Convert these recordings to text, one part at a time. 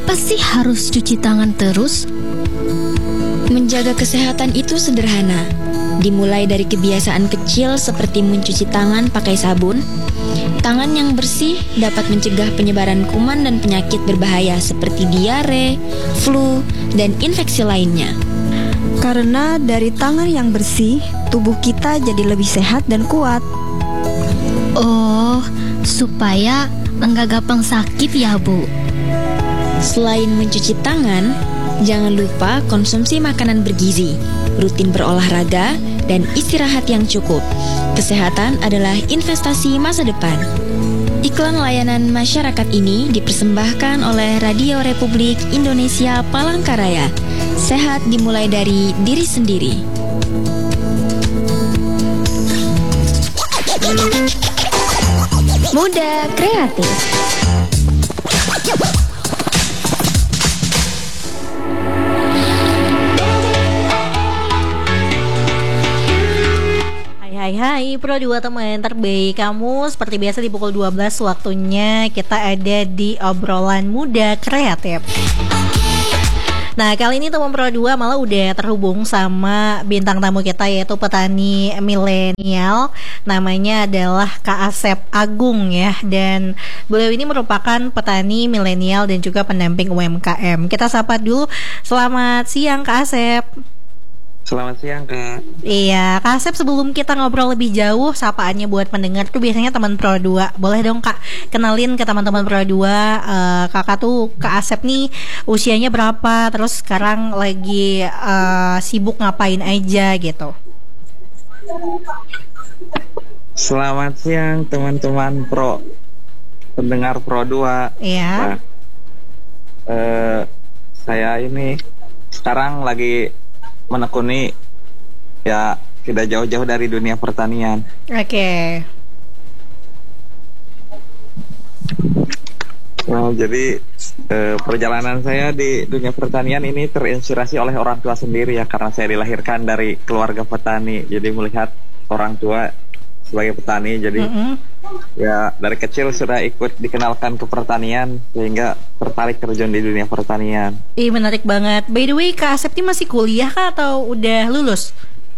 Kenapa sih harus cuci tangan terus? Menjaga kesehatan itu sederhana. Dimulai dari kebiasaan kecil seperti mencuci tangan pakai sabun. Tangan yang bersih dapat mencegah penyebaran kuman dan penyakit berbahaya seperti diare, flu, dan infeksi lainnya. Karena dari tangan yang bersih, tubuh kita jadi lebih sehat dan kuat. Oh, supaya enggak gampang sakit ya, Bu. Selain mencuci tangan, jangan lupa konsumsi makanan bergizi, rutin berolahraga, dan istirahat yang cukup. Kesehatan adalah investasi masa depan. Iklan layanan masyarakat ini dipersembahkan oleh Radio Republik Indonesia Palangkaraya. Sehat dimulai dari diri sendiri. Muda Kreatif. Hai Pro 2 teman terbaik kamu. Seperti biasa di pukul 12 waktunya kita ada di obrolan muda kreatif. Nah, kali ini teman Pro 2 malah udah terhubung sama bintang tamu kita, yaitu petani milenial. Namanya adalah Kak Asep Agung ya. Dan beliau ini merupakan petani milenial dan juga pendamping UMKM. Kita sapa dulu. Selamat siang Kak Asep. Selamat siang Kak. Iya, Kak Asep, sebelum kita ngobrol lebih jauh, sapaannya buat pendengar tuh biasanya teman Pro 2. Boleh dong Kak, kenalin ke teman-teman Pro 2, Kakak tuh Kak Asep nih usianya berapa, terus sekarang lagi sibuk ngapain aja gitu. Selamat siang teman-teman pendengar Pro 2. Iya. Nah, saya ini sekarang lagi menekuni, ya tidak jauh-jauh dari dunia pertanian. Oke. Nah, jadi perjalanan saya di dunia pertanian ini terinspirasi oleh orang tua sendiri ya, karena saya dilahirkan dari keluarga petani. Jadi melihat orang tua sebagai petani, jadi ya dari kecil sudah ikut dikenalkan ke pertanian sehingga tertarik terjun di dunia pertanian. Ih, menarik banget. By the way, Kak Asep ini masih kuliah kah atau udah lulus?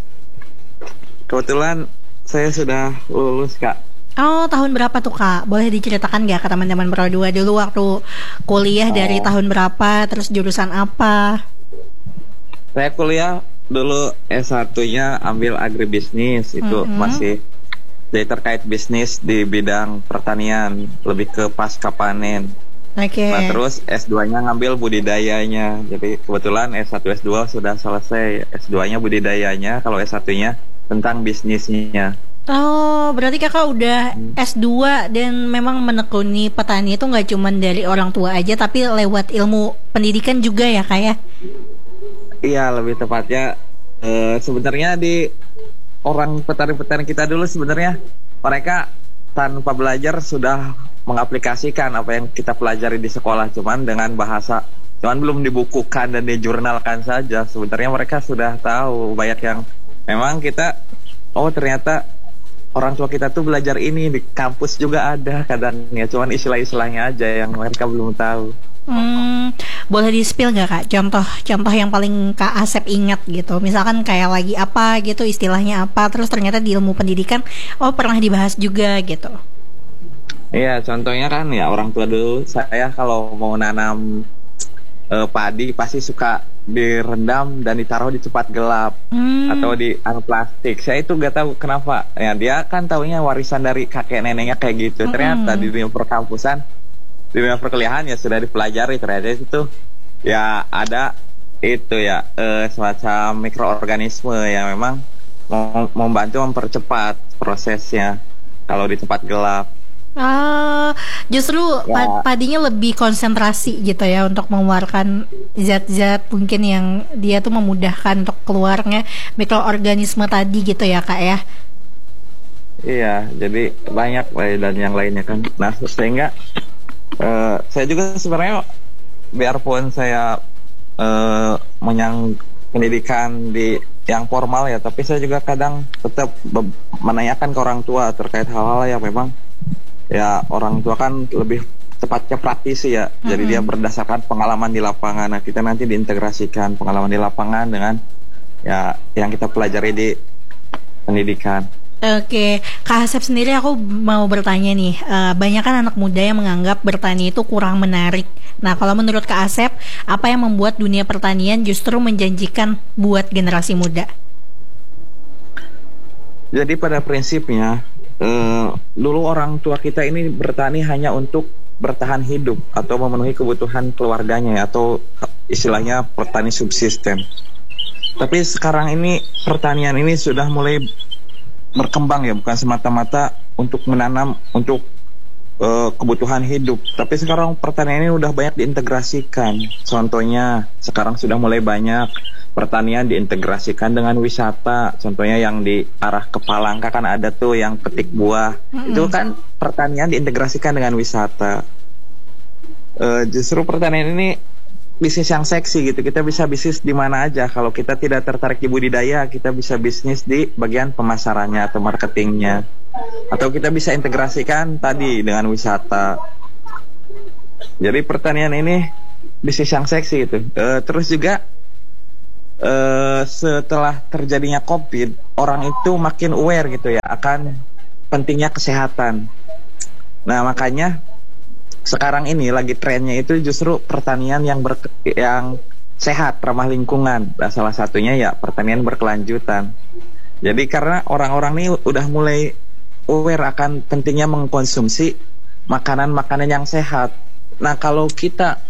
Kebetulan saya sudah lulus Kak. Oh, tahun berapa tuh Kak? Boleh diceritakan gak ke teman-teman Pro 2 dulu waktu kuliah dari tahun berapa, terus jurusan apa? Saya kuliah dulu S1-nya ambil agribisnis, itu masih jadi terkait bisnis di bidang pertanian, lebih ke pasca panen. Oke. Nah, terus S2-nya ngambil budidayanya. Jadi kebetulan S1 S2 sudah selesai. S2-nya budidayanya, kalau S1-nya tentang bisnisnya. Oh, berarti Kakak udah S2 dan memang menekuni petani itu nggak cuma dari orang tua aja, tapi lewat ilmu pendidikan juga ya Kak ya? Iya, lebih tepatnya sebenarnya di orang petani-petani kita dulu sebenarnya mereka tanpa belajar sudah mengaplikasikan apa yang kita pelajari di sekolah, cuman dengan bahasa, cuman belum dibukukan dan dijurnalkan saja. Sebenarnya mereka sudah tahu banyak yang memang kita, oh ternyata orang tua kita tuh belajar ini di kampus juga ada kadang ya, cuman istilah-istilahnya aja yang mereka belum tahu. Boleh di-spill gak Kak? Contoh yang paling Kak Asep ingat gitu. Misalkan kayak lagi apa gitu, istilahnya apa, terus ternyata di ilmu pendidikan oh pernah dibahas juga gitu. Iya, contohnya kan ya orang tua dulu saya kalau mau nanam padi pasti suka direndam dan ditaruh di tempat gelap atau di plastik. Saya itu gak tahu kenapa. Ya dia kan taunya warisan dari kakek neneknya kayak gitu. Ternyata di dunia perkampusan, di dunia perkuliahan ya sudah dipelajari, ternyata itu ya ada itu ya semacam mikroorganisme yang memang membantu mempercepat prosesnya kalau di tempat gelap. Justru Ya. padinya lebih konsentrasi gitu ya untuk mengeluarkan zat-zat mungkin yang dia tuh memudahkan untuk keluarnya mikroorganisme tadi gitu ya Kak ya. Iya, jadi banyak dan yang lainnya kan. Nah, sehingga saya juga sebenarnya biarpun saya menyang pendidikan di yang formal ya, tapi saya juga kadang tetap menanyakan ke orang tua terkait hal-hal yang memang ya orang tua kan lebih tepatnya praktisi ya. Jadi dia berdasarkan pengalaman di lapangan. Nah, kita nanti diintegrasikan pengalaman di lapangan dengan ya yang kita pelajari di pendidikan. Oke, Kak Asep sendiri aku mau bertanya nih, banyak kan anak muda yang menganggap bertani itu kurang menarik. Nah, kalau menurut Kak Asep, apa yang membuat dunia pertanian justru menjanjikan buat generasi muda? Jadi pada prinsipnya, dulu orang tua kita ini bertani hanya untuk bertahan hidup atau memenuhi kebutuhan keluarganya ya, atau istilahnya petani subsisten. Tapi sekarang ini pertanian ini sudah mulai berkembang ya, bukan semata-mata untuk menanam untuk kebutuhan hidup, tapi sekarang pertanian ini udah banyak diintegrasikan. Contohnya sekarang sudah mulai banyak pertanian diintegrasikan dengan wisata. Contohnya yang di arah ke Palangka kan ada tuh yang petik buah, itu kan pertanian diintegrasikan dengan wisata. Justru pertanian ini bisnis yang seksi gitu. Kita bisa bisnis di mana aja. Kalau kita tidak tertarik di budidaya, kita bisa bisnis di bagian pemasarannya atau marketingnya. Atau kita bisa integrasikan tadi dengan wisata. Jadi pertanian ini bisnis yang seksi gitu. Terus juga setelah terjadinya COVID, orang itu makin aware gitu ya akan pentingnya kesehatan. Nah, makanya sekarang ini lagi trennya itu justru pertanian yang sehat, ramah lingkungan. Nah, salah satunya ya pertanian berkelanjutan. Jadi karena orang-orang ini udah mulai aware akan pentingnya mengkonsumsi makanan-makanan yang sehat. Nah, kalau kita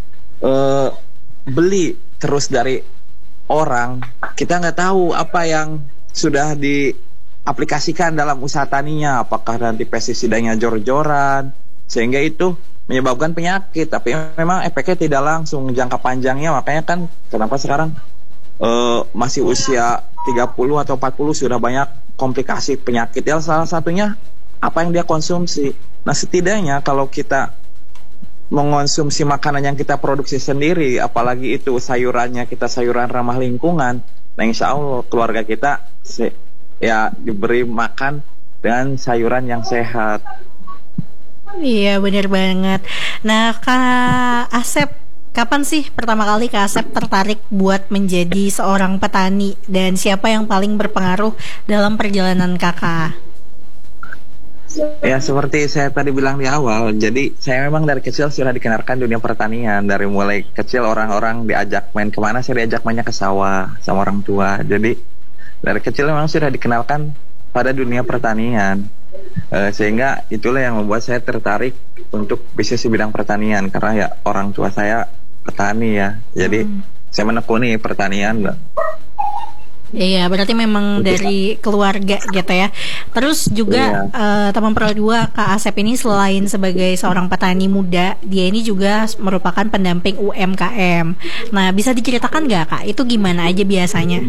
beli terus dari orang, kita nggak tahu apa yang sudah diaplikasikan dalam usaha taninya, apakah nanti pestisidanya jor-joran, sehingga itu menyebabkan penyakit. Tapi memang efeknya tidak langsung, jangka panjangnya. Makanya kan kenapa sekarang masih usia 30 atau 40 sudah banyak komplikasi penyakit ya, salah satunya apa yang dia konsumsi. Nah, setidaknya kalau kita mengonsumsi makanan yang kita produksi sendiri, apalagi itu sayurannya kita sayuran ramah lingkungan, nah insya Allah keluarga kita ya diberi makan dengan sayuran yang sehat. Iya, benar banget. Nah, Kak Asep, kapan sih pertama kali Kak Asep tertarik buat menjadi seorang petani, dan siapa yang paling berpengaruh dalam perjalanan Kakak? Ya, seperti saya tadi bilang di awal, jadi saya memang dari kecil sudah dikenalkan dunia pertanian. Dari mulai kecil orang-orang diajak main kemana, saya diajak mainnya ke sawah sama orang tua. Jadi dari kecil memang sudah dikenalkan pada dunia pertanian. Sehingga itulah yang membuat saya tertarik untuk bisnis di bidang pertanian, karena ya orang tua saya petani ya. Jadi saya menekuni pertanian. Iya, berarti memang dari keluarga gitu ya. Terus juga teman Pro 2 Kak Asep ini selain sebagai seorang petani muda, dia ini juga merupakan pendamping UMKM. Nah, bisa diceritakan nggak Kak, itu gimana aja biasanya?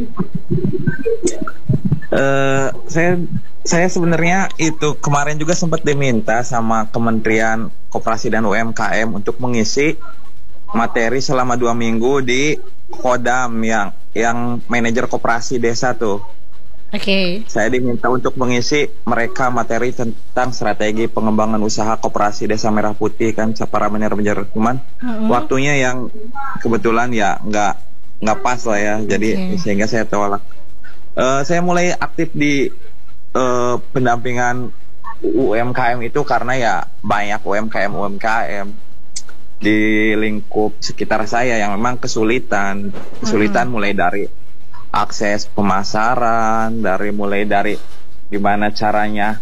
Saya sebenarnya itu kemarin juga sempat diminta sama Kementerian Koperasi dan UMKM untuk mengisi materi selama 2 minggu di Kodam yang manajer koperasi desa tuh. Oke. Saya diminta untuk mengisi mereka materi tentang strategi pengembangan usaha koperasi Desa Merah Putih kan, para manajer. Cuman waktunya yang kebetulan ya nggak pas lah ya. Jadi sehingga saya tolak. Saya mulai aktif di pendampingan UMKM itu karena ya banyak UMKM di lingkup sekitar saya yang memang kesulitan mulai dari akses pemasaran, mulai dari gimana caranya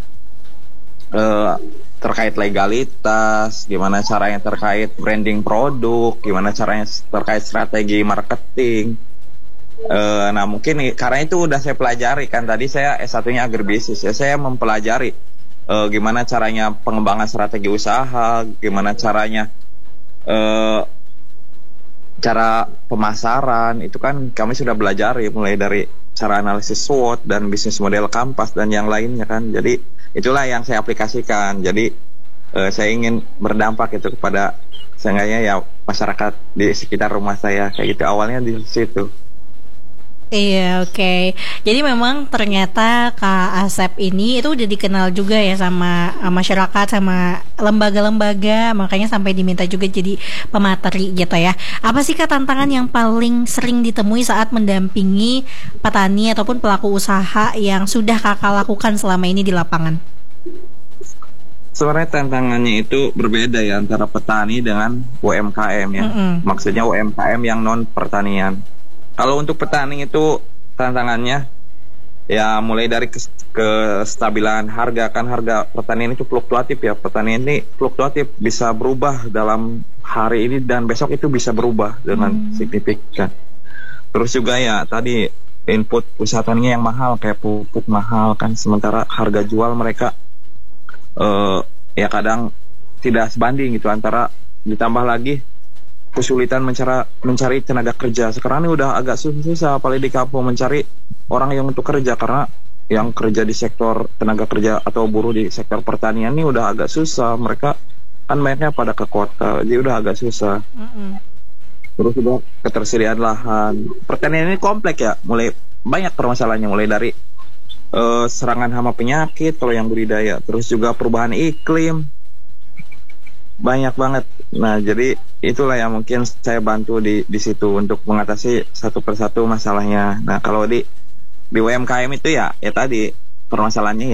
terkait legalitas, gimana caranya terkait branding produk, gimana caranya terkait strategi marketing. Nah, mungkin karena itu udah saya pelajari kan, tadi saya S1-nya agribisnis ya, saya mempelajari gimana caranya pengembangan strategi usaha, gimana caranya cara pemasaran, itu kan kami sudah belajar ya, mulai dari cara analisis SWOT dan bisnis model Kampas dan yang lainnya kan. Jadi itulah yang saya aplikasikan. Jadi saya ingin berdampak itu kepada seenggaknya ya masyarakat di sekitar rumah saya, kayak gitu awalnya di situ. Iya, oke. Jadi memang ternyata Kak Asep ini itu udah dikenal juga ya sama masyarakat, sama lembaga-lembaga, makanya sampai diminta juga jadi pemateri gitu ya. Apa sih Kak tantangan yang paling sering ditemui saat mendampingi petani ataupun pelaku usaha yang sudah Kakak lakukan selama ini di lapangan? Sebenarnya tantangannya itu berbeda ya antara petani dengan UMKM ya. Maksudnya UMKM yang non pertanian. Kalau untuk petani itu tantangannya ya mulai dari kestabilan harga, kan harga pertanian itu fluktuatif ya. Pertanian ini fluktuatif, bisa berubah dalam hari ini dan besok itu bisa berubah dengan signifikan. Terus juga ya tadi input usaha taninya yang mahal, kayak pupuk mahal kan, sementara harga jual mereka ya kadang tidak sebanding gitu, antara ditambah lagi kesulitan mencari tenaga kerja. Sekarang ini udah agak susah apalagi di kampung mencari orang yang untuk kerja, karena yang kerja di sektor tenaga kerja atau buruh di sektor pertanian ini udah agak susah. Mereka kan banyaknya pada ke kota, jadi udah agak susah. Terus juga ketersediaan lahan. Pertanian ini kompleks ya, mulai banyak permasalahannya, mulai dari serangan hama penyakit kalau yang budidaya, terus juga perubahan iklim, banyak banget. Nah, jadi itulah yang mungkin saya bantu di situ untuk mengatasi satu persatu masalahnya. Nah, kalau di UMKM itu ya tadi permasalahannya